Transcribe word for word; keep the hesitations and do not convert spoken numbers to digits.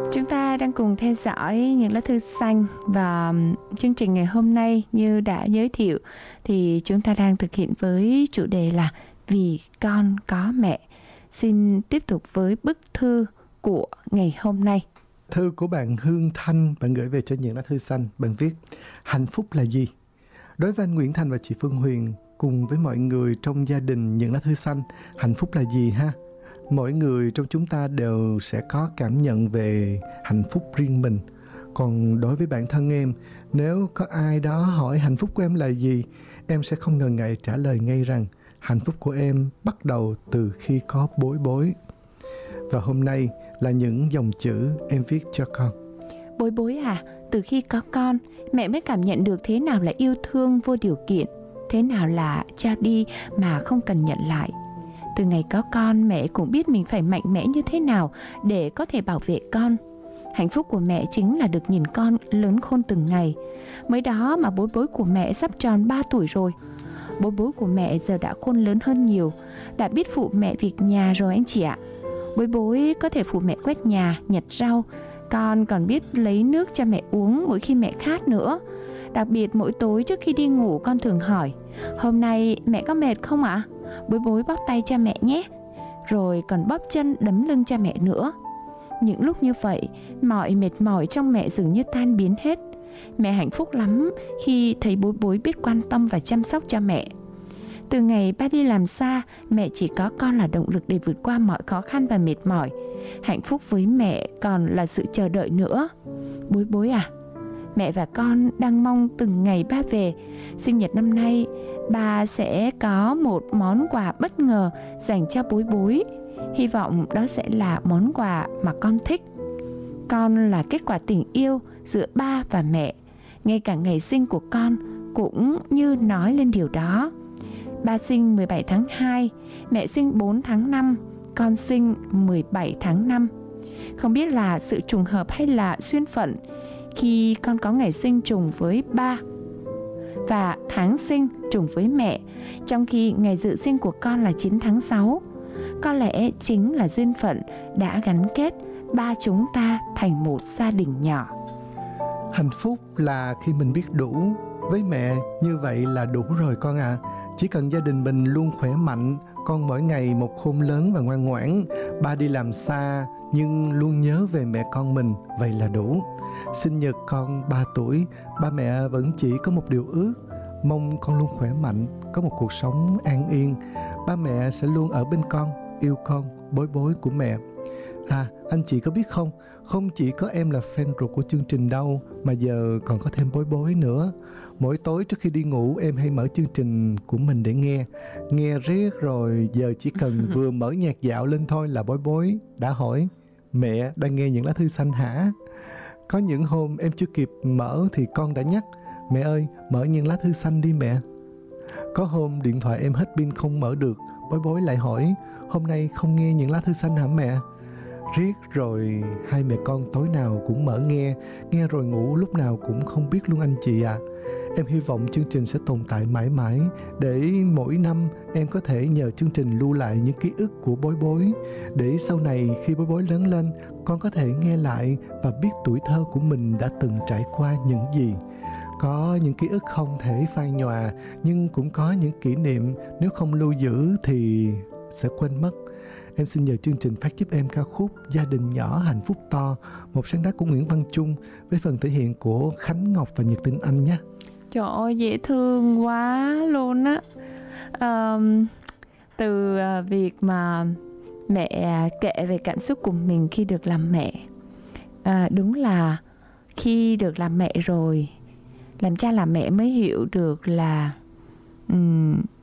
Chúng ta đang cùng theo dõi những lá thư xanh, và chương trình ngày hôm nay như đã giới thiệu thì chúng ta đang thực hiện với chủ đề là Vì con có mẹ. Xin tiếp tục với bức thư của ngày hôm nay. Thư của bạn Hương Thanh, bạn gửi về cho những lá thư xanh. Bạn viết: hạnh phúc là gì? Đối với anh Nguyễn Thành và chị Phương Huyền, cùng với mọi người trong gia đình những lá thư xanh, hạnh phúc là gì ha? Mỗi người trong chúng ta đều sẽ có cảm nhận về hạnh phúc riêng mình. Còn đối với bản thân em, nếu có ai đó hỏi hạnh phúc của em là gì, em sẽ không ngần ngại trả lời ngay rằng hạnh phúc của em bắt đầu từ khi có bối bối. Và hôm nay là những dòng chữ em viết cho con. Bối bối à, từ khi có con, mẹ mới cảm nhận được thế nào là yêu thương vô điều kiện, thế nào là cho đi mà không cần nhận lại. Từ ngày có con, mẹ cũng biết mình phải mạnh mẽ như thế nào để có thể bảo vệ con. Hạnh phúc của mẹ chính là được nhìn con lớn khôn từng ngày. Mới đó mà bối bối của mẹ sắp tròn ba tuổi rồi. Bối bối của mẹ giờ đã khôn lớn hơn nhiều, đã biết phụ mẹ việc nhà rồi anh chị ạ. Bối bối có thể phụ mẹ quét nhà, nhặt rau. Con còn biết lấy nước cho mẹ uống mỗi khi mẹ khát nữa. Đặc biệt mỗi tối trước khi đi ngủ, con thường hỏi: hôm nay mẹ có mệt không ạ? Bối bối bóp tay cho mẹ nhé. Rồi còn bóp chân đấm lưng cho mẹ nữa. Những lúc như vậy, mọi mệt mỏi trong mẹ dường như tan biến hết. Mẹ hạnh phúc lắm khi thấy bối bối biết quan tâm và chăm sóc cho mẹ. Từ ngày ba đi làm xa, mẹ chỉ có con là động lực để vượt qua mọi khó khăn và mệt mỏi. Hạnh phúc với mẹ còn là sự chờ đợi nữa. Bối bối à, mẹ và con đang mong từng ngày ba về. Sinh nhật năm nay, ba sẽ có một món quà bất ngờ dành cho bối bối. Hy vọng đó sẽ là món quà mà con thích. Con là kết quả tình yêu giữa ba và mẹ. Ngay cả ngày sinh của con cũng như nói lên điều đó. Ba sinh mười bảy tháng hai, mẹ sinh bốn tháng năm, con sinh mười bảy tháng năm. Không biết là sự trùng hợp hay là duyên phận khi con có ngày sinh trùng với ba và tháng sinh trùng với mẹ, trong khi ngày dự sinh của con là chín tháng sáu. Có lẽ chính là duyên phận đã gắn kết ba chúng ta thành một gia đình nhỏ. Hạnh phúc là khi mình biết đủ. Với mẹ như vậy là đủ rồi con ạ. À. Chỉ cần gia đình mình luôn khỏe mạnh, con mỗi ngày một khôn lớn và ngoan ngoãn. Ba đi làm xa nhưng luôn nhớ về mẹ con mình, vậy là đủ. Sinh nhật con ba tuổi, ba mẹ vẫn chỉ có một điều ước: mong con luôn khỏe mạnh, có một cuộc sống an yên. Ba mẹ sẽ luôn ở bên con, yêu con, bối bối của mẹ. À, anh chị có biết không, không chỉ có em là fan ruột của chương trình đâu, mà giờ còn có thêm bối bối nữa. Mỗi tối trước khi đi ngủ, em hay mở chương trình của mình để nghe. Nghe riết rồi, giờ chỉ cần vừa mở nhạc dạo lên thôi là bối bối đã hỏi: mẹ đang nghe những lá thư xanh hả? Có những hôm em chưa kịp mở thì con đã nhắc: mẹ ơi, mở những lá thư xanh đi mẹ. Có hôm điện thoại em hết pin không mở được, bối bối lại hỏi: hôm nay không nghe những lá thư xanh hả mẹ? Riết rồi hai mẹ con tối nào cũng mở nghe, nghe rồi ngủ lúc nào cũng không biết luôn anh chị ạ. À. Em hy vọng chương trình sẽ tồn tại mãi mãi, để mỗi năm em có thể nhờ chương trình lưu lại những ký ức của bối bối, để sau này khi bối bối lớn lên, con có thể nghe lại và biết tuổi thơ của mình đã từng trải qua những gì. Có những ký ức không thể phai nhòa, nhưng cũng có những kỷ niệm nếu không lưu giữ thì sẽ quên mất. Em xin nhờ chương trình phát giúp em ca khúc Gia đình nhỏ hạnh phúc to, một sáng tác của Nguyễn Văn Trung với phần thể hiện của Khánh Ngọc và Nhật Tinh Anh nhé. Trời ơi, dễ thương quá luôn á. à, Từ việc mà mẹ kể về cảm xúc của mình khi được làm mẹ, à, đúng là khi được làm mẹ rồi, làm cha làm mẹ mới hiểu được là um,